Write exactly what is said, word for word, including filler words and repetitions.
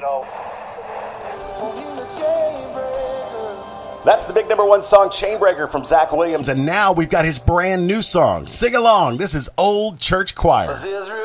know. That's the big number one song, Chainbreaker, from Zach Williams. And now we've got his brand new song. Sing along. This is Old Church Choir.